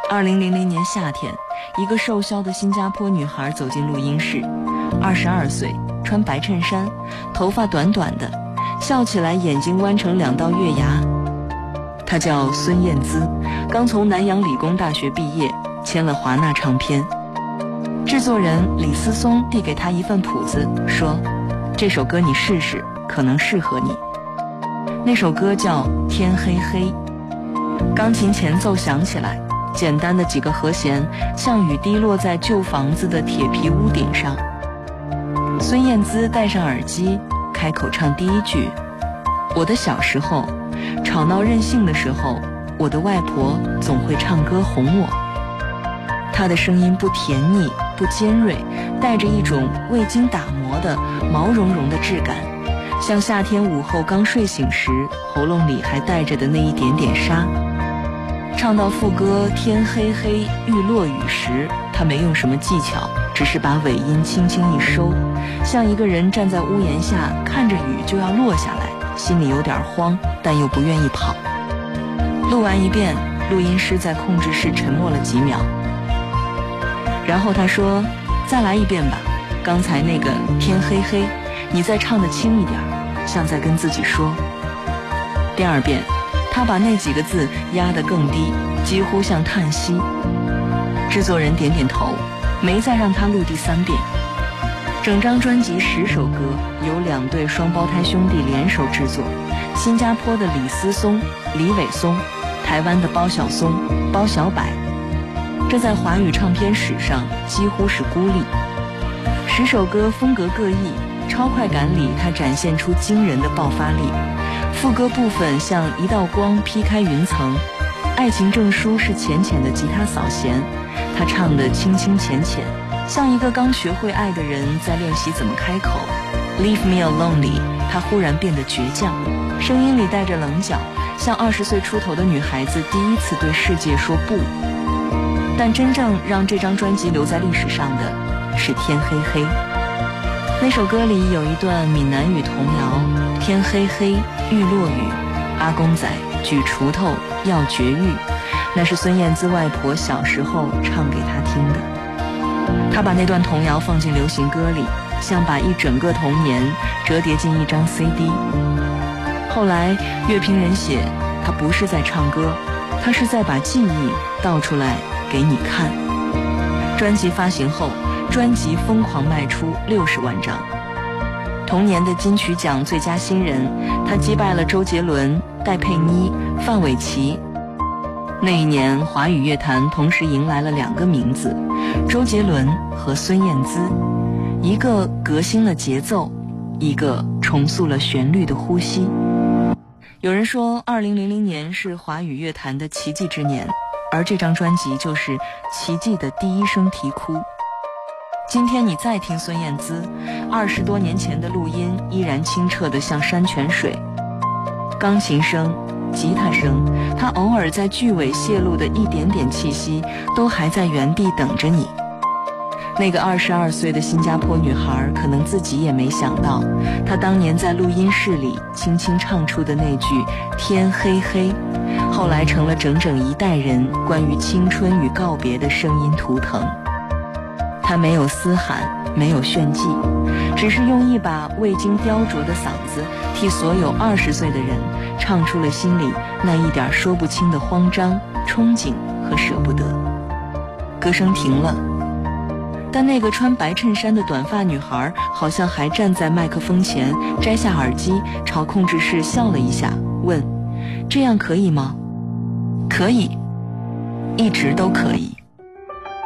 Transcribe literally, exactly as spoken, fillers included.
二零零零年夏天，一个瘦削的新加坡女孩走进录音室，二十二岁，穿白衬衫，头发短短的，笑起来眼睛弯成两道月牙。她叫孙燕姿，刚从南洋理工大学毕业，签了华纳唱片。制作人李思松递给她一份谱子，说：“这首歌你试试，可能适合你。”那首歌叫《天黑黑》，钢琴前奏响起来，简单的几个和弦像雨滴落在旧房子的铁皮屋顶上。孙燕姿戴上耳机，开口唱第一句：“我的小时候，吵闹任性的时候，我的外婆总会唱歌哄我。”她的声音不甜腻，不尖锐，带着一种未经打磨的毛茸茸的质感，像夏天午后刚睡醒时喉咙里还带着的那一点点沙。唱到副歌天黑黑欲落雨时，他没用什么技巧，只是把尾音轻轻一收，像一个人站在屋檐下看着雨就要落下来，心里有点慌，但又不愿意跑。录完一遍，录音师在控制室沉默了几秒，然后他说：“再来一遍吧，刚才那个天黑黑，你再唱得轻一点，像在跟自己说。”第二遍，他把那几个字压得更低，几乎像叹息。制作人点点头，没再让他录第三遍。整张专辑十首歌由两对双胞胎兄弟联手制作，新加坡的李思松、李伟松，台湾的包小松、包小柏，这在华语唱片史上几乎是孤立。十首歌风格各异，超快感里他展现出惊人的爆发力。副歌部分像一道光劈开云层，爱情证书是浅浅的吉他扫弦，他唱得清清浅浅，像一个刚学会爱的人在练习怎么开口。 Leave me alone 里他忽然变得倔强，声音里带着棱角，像二十岁出头的女孩子第一次对世界说不。但真正让这张专辑留在历史上的是天黑黑。那首歌里有一段闽南语童谣：天黑黑欲落雨，阿公仔举锄头要绝育。那是孙燕姿外婆小时候唱给她听的。她把那段童谣放进流行歌里，像把一整个童年折叠进一张 C D。 后来乐评人写，她不是在唱歌，她是在把记忆倒出来给你看。专辑发行后，专辑疯狂卖出六十万张。同年的金曲奖最佳新人，他击败了周杰伦、戴佩妮、范玮琪。那一年华语乐坛同时迎来了两个名字，周杰伦和孙燕姿，一个革新了节奏，一个重塑了旋律的呼吸。有人说二零零零年是华语乐坛的奇迹之年，而这张专辑就是奇迹的第一声啼哭。今天你再听孙燕姿，二十多年前的录音依然清澈得像山泉水，钢琴声、吉他声，它偶尔在句尾泄露的一点点气息，都还在原地等着你。那个二十二岁的新加坡女孩，可能自己也没想到，她当年在录音室里轻轻唱出的那句“天黑黑”，后来成了整整一代人关于青春与告别的声音图腾。他没有嘶喊，没有炫技，只是用一把未经雕琢的嗓子，替所有二十岁的人唱出了心里那一点说不清的慌张、憧憬和舍不得。歌声停了，但那个穿白衬衫的短发女孩好像还站在麦克风前，摘下耳机，朝控制室笑了一下，问：“这样可以吗？”可以，一直都可以。